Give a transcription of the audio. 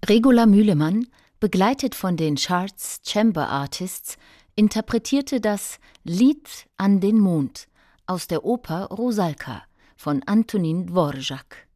Regula Mühlemann, begleitet von den Charts Chamber Artists, interpretierte das Lied an den Mond aus der Oper Rusalka von Antonín Dvořák.